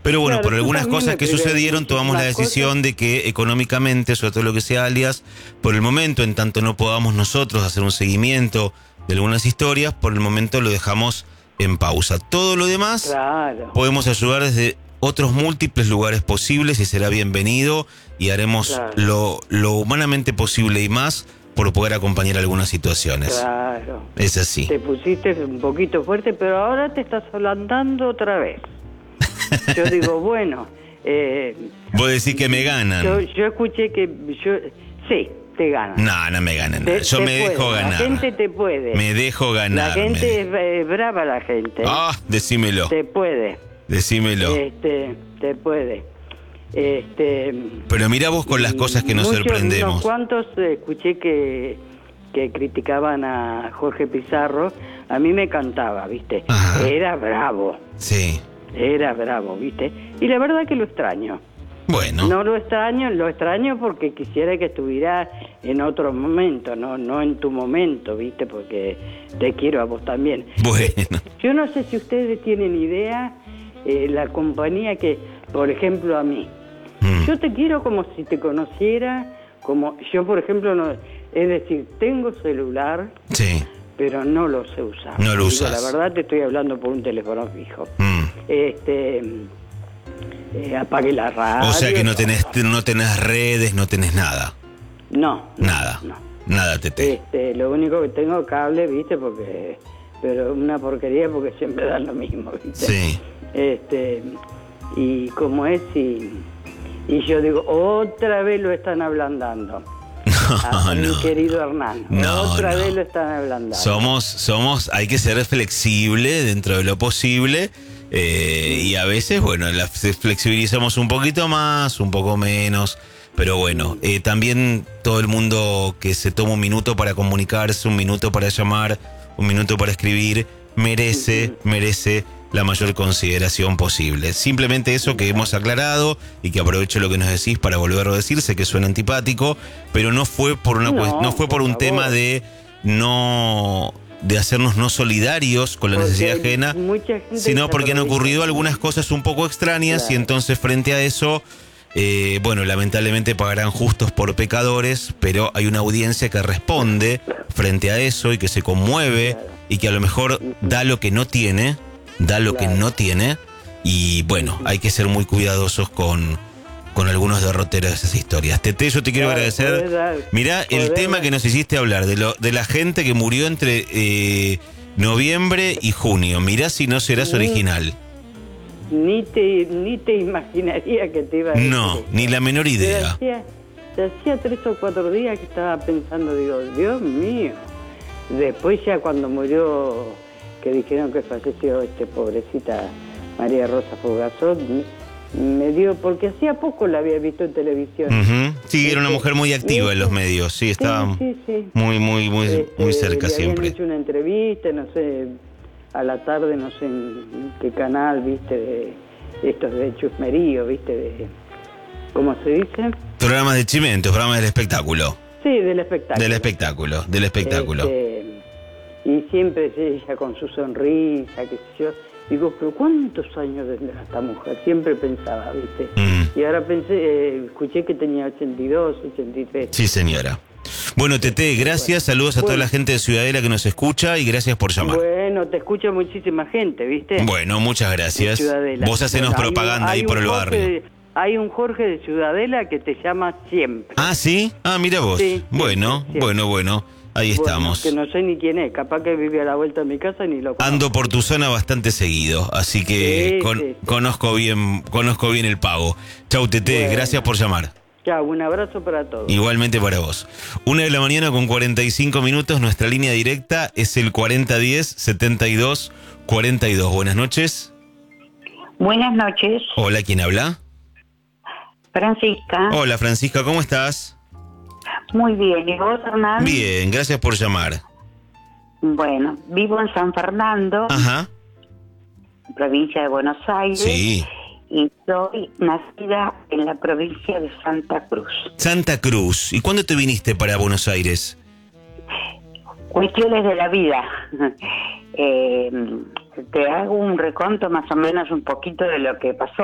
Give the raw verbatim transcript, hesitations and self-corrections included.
Pero bueno, Claro, por tú algunas también cosas me que escribes sucedieron, tomamos la muchísimas decisión cosas. de que económicamente, sobre todo lo que sea alias, por el momento, en tanto no podamos nosotros hacer un seguimiento de algunas historias, por el momento lo dejamos en pausa. Todo lo demás, Claro, podemos ayudar desde otros múltiples lugares posibles y será bienvenido y haremos claro, lo, lo humanamente posible y más por poder acompañar algunas situaciones. claro. Es así. Te pusiste un poquito fuerte, pero ahora te estás ablandando otra vez. Yo digo, bueno... Eh, Vos decís que me ganan. yo, yo escuché que... yo Sí, te ganan. No, no me ganan. Te- Yo te me dejo puede, ganar. La gente te puede. Me dejo ganar. La gente es eh, brava, la gente. Ah, decímelo. Te puede. Decímelo. Este, te puede. Este, Pero mira vos con las y cosas que nos muchos, sorprendemos. Unos cuantos eh, escuché que, que criticaban a Jorge Pizarro. A mí me cantaba, ¿viste? Ajá. Era bravo. Sí. Era bravo, ¿viste? Y la verdad que lo extraño. Bueno. No lo extraño, lo extraño porque quisiera que estuviera en otro momento, no no en tu momento, ¿viste? Porque te quiero a vos también. Bueno. Yo no sé si ustedes tienen idea, eh, la compañía que, por ejemplo, a mí, Mm. yo te quiero como si te conociera, como yo, por ejemplo, no, es decir, tengo celular, Sí. pero no lo sé usar. No lo Digo, usás. la verdad te estoy hablando por un teléfono fijo. Mm. Este... Eh, apague la radio. O sea que no tenés, todo. no tenés redes, no tenés nada. No, no, Nada. no. Nada, Tete. Este, lo único que tengo es cable, ¿viste? Porque, pero una porquería porque siempre dan lo mismo, ¿viste? Sí. Este, y como es, y, y yo digo, otra vez lo están ablandando. No, A mi no. querido Hernán. No, otra no. vez lo están ablandando. Somos, somos, hay que ser flexible dentro de lo posible. Eh, y a veces, bueno, la flexibilizamos un poquito más, un poco menos, pero bueno, eh, también todo el mundo que se toma un minuto para comunicarse, un minuto para llamar, un minuto para escribir, merece, merece la mayor consideración posible. Simplemente eso que hemos aclarado y que aprovecho lo que nos decís para volverlo a decir, sé que suena antipático, pero no fue por una No, cuest- no fue por, por un favor. tema de no de hacernos no solidarios con la Porque necesidad ajena, mucha gente sino se porque han aprovecha. ocurrido algunas cosas un poco extrañas. Claro. Y entonces frente a eso, eh, bueno, lamentablemente pagarán justos por pecadores, pero hay una audiencia que responde frente a eso y que se conmueve, Claro. y que a lo mejor da lo que no tiene, da lo Claro. que no tiene, y bueno, hay que ser muy cuidadosos con, con algunos derroteros de esas historias. Tete, yo te quiero Claro, agradecer. podés dar- Mirá el podés tema dar- que nos hiciste hablar, de, lo, de la gente que murió entre eh, noviembre y junio. Mirá si no serás Sí. original. Ni te, ni te imaginaría que te iba a decir No, eso. ni la menor Pero idea. hacía, hacía tres o cuatro días que estaba pensando, digo, Dios mío. Después ya cuando murió, que dijeron que falleció este pobrecita María Rosa Fogazot, me, me dio, porque hacía poco la había visto en televisión. Ujú. Sí, era una Este, mujer muy activa en los medios. Sí, estaba Sí, sí, sí. muy, muy, muy, Este, muy cerca le siempre. habían hecho una entrevista, no sé, a la tarde, no sé en qué canal, viste, de estos de chusmerío, viste, de, ¿cómo se dice? Programas de chimentos, programas del espectáculo. Sí, del espectáculo. Del espectáculo, del espectáculo. Este, y siempre ella con su sonrisa, qué sé yo. Digo, pero ¿cuántos años tendrá esta mujer? Siempre pensaba, viste. Mm. Y ahora pensé, eh, escuché que tenía ochenta y dos, ochenta y tres. Sí, señora. Bueno, Tete, gracias, saludos a toda Bueno. la gente de Ciudadela que nos escucha y gracias por llamar. Bueno, te escucha muchísima gente, ¿viste? Bueno, muchas gracias. De Ciudadela. Vos hacenos Bueno, hay un- propaganda hay ahí un por el Jorge barrio. de- hay un Jorge de Ciudadela que te llama siempre. Ah, ¿sí? Ah, mira vos. Sí, bueno, siempre, bueno, bueno. Ahí Bueno, estamos. que no sé ni quién es, capaz que vive a la vuelta de mi casa ni lo conozco. Ando por tu zona bastante seguido, así que Sí, con- sí, sí. conozco bien, conozco bien el pago. Chau, Tete, Bueno. gracias por llamar. Chao, un abrazo para todos. Igualmente para vos. Una de la mañana con cuarenta y cinco minutos, nuestra línea directa es el cuarenta diez setenta y dos cuarenta y dos. Buenas noches. Buenas noches, Hola, ¿quién habla? Francisca. Hola, Francisca, ¿cómo estás? Muy bien, ¿y vos, Hernán? Bien, gracias por llamar. Bueno, vivo en San Fernando, Ajá. provincia de Buenos Aires, Sí. y soy nacida en la provincia de Santa Cruz. Santa Cruz. ¿Y cuándo te viniste para Buenos Aires? Cuestiones de la vida. Eh, te hago un reconto más o menos un poquito de lo que pasó.